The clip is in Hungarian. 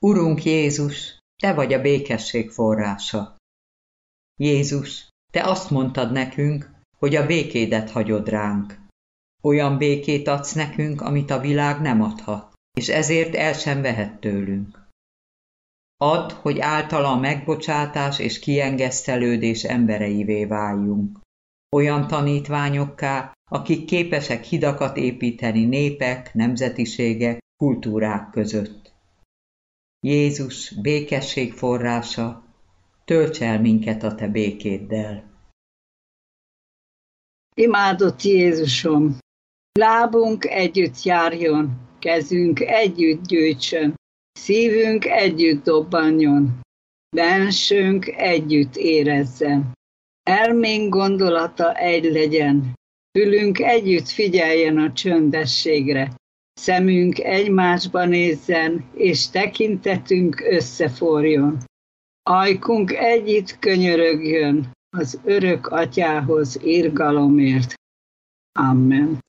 Urunk Jézus, Te vagy a békesség forrása. Jézus, Te azt mondtad nekünk, hogy a békédet hagyod ránk. Olyan békét adsz nekünk, amit a világ nem adhat, és ezért el sem vehet tőlünk. Add, hogy általa a megbocsátás és kiengesztelődés embereivé váljunk. Olyan tanítványokká, akik képesek hidakat építeni népek, nemzetiségek, kultúrák között. Jézus, békesség forrása, tölts el minket a Te békéddel. Imádott Jézusom, lábunk együtt járjon, kezünk együtt gyűjtsön, szívünk együtt dobbanjon, bensőnk együtt érezzen. Elménk gondolata egy legyen, fülünk együtt figyeljen a csöndességre, szemünk egymásba nézzen, és tekintetünk összeforjon. Ajkunk együtt könyörögjön az örök Atyához irgalomért. Amen.